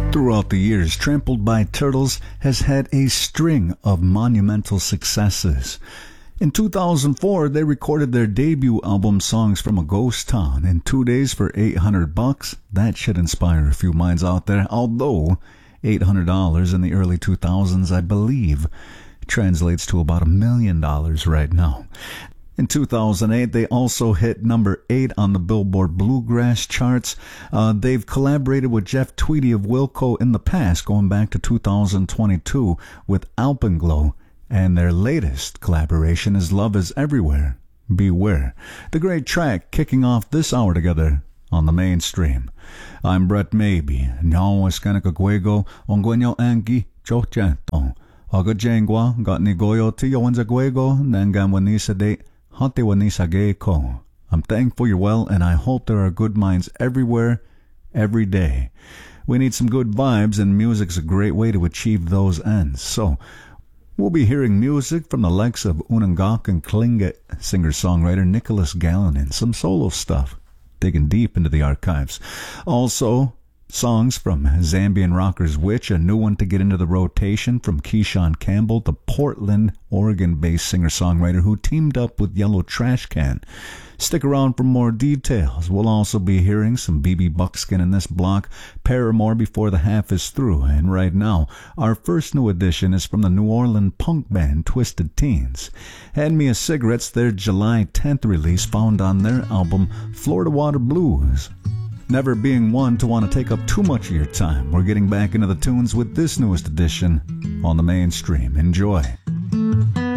Throughout the years, Trampled by Turtles has had a string of monumental successes. In 2004, they recorded their debut album, Songs from a Ghost Town, in 2 days for $800. That should inspire a few minds out there, although $800 in the early 2000s, I believe, translates to about $1 million right now. In 2008, they also hit number 8 on the Billboard Bluegrass charts. They've collaborated with Jeff Tweedy of Wilco in the past, going back to 2022 with Alpenglow. And their latest collaboration is Love is Everywhere, Beware. The great track kicking off this hour together on the mainstream. I'm Brett Maybe. Nyaw eskanakakwego, ongwenyo anki, chochato. Aga jengwa, got ni goyo tiyo wanzakwego, nangan wanisa de. I'm thankful you're well, and I hope there are good minds everywhere, every day. We need some good vibes, and music's a great way to achieve those ends. So, we'll be hearing music from the likes of Unangak and Klingit, singer-songwriter Nicholas Gallen, and some solo stuff, digging deep into the archives. Also, songs from Zambian rockers Witch, a new one to get into the rotation from Keyshawn Campbell, the Portland, Oregon-based singer-songwriter who teamed up with Yellow Trash Can. Stick around for more details. We'll also be hearing some BB Buckskin in this block, Paramore before the half is through, and right now, our first new addition is from the New Orleans punk band Twisted Teens. Hand Me a Cigarette's their July 10th release, found on their album Florida Water Blues. Never being one to want to take up too much of your time, we're getting back into the tunes with this newest edition on the mainstream. Enjoy.